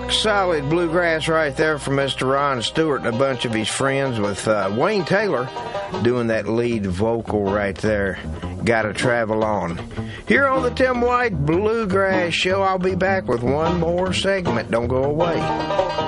rock solid bluegrass right there from Mr. Ron Stewart and a bunch of his friends, with Wayne Taylor doing that lead vocal right there. Gotta Travel On. Here on the Tim White Bluegrass Show, I'll be back with one more segment. Don't go away.